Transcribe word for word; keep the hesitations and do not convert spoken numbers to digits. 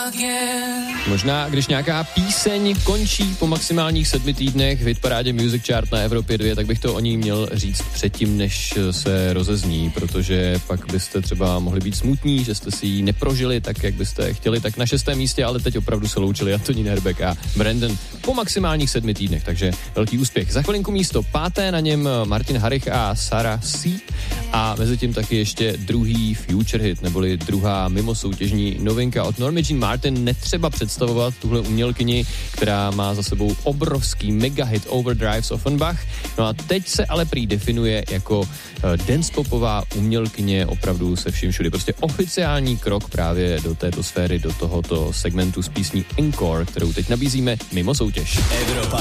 Možná, když nějaká píseň končí po maximálních sedmi týdnech v hitparádě Music Chart na Evropě dva, tak bych to o ní měl říct předtím, než se rozezní, protože pak byste třeba mohli být smutní, že jste si ji neprožili tak, jak byste chtěli. Tak na šestém místě, ale teď opravdu se loučili Antonín Herbek a Brandon po maximálních sedmi týdnech, takže velký úspěch. Za chvilinku místo páté, na něm Martin Harich a Sarah C. A mezi tím taky ještě druhý future hit, neboli druhá mimo soutěžní novinka od Normy Jean Martin. Netřeba představovat tuhle umělkyni, která má za sebou obrovský megahit Overdrives Offenbach. No a teď se ale prý definuje jako uh, dancepopová umělkyně opravdu se vším všudy. Prostě oficiální krok právě do této sféry, do tohoto segmentu s písní Encore, kterou teď nabízíme mimo soutěž. Evropa.